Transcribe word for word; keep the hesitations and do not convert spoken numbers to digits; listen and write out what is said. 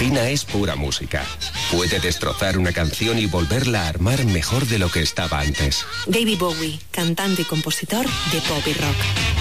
Alpina es pura música. Puede destrozar una canción y volverla a armar mejor de lo que estaba antes. David Bowie, cantante y compositor de pop y rock.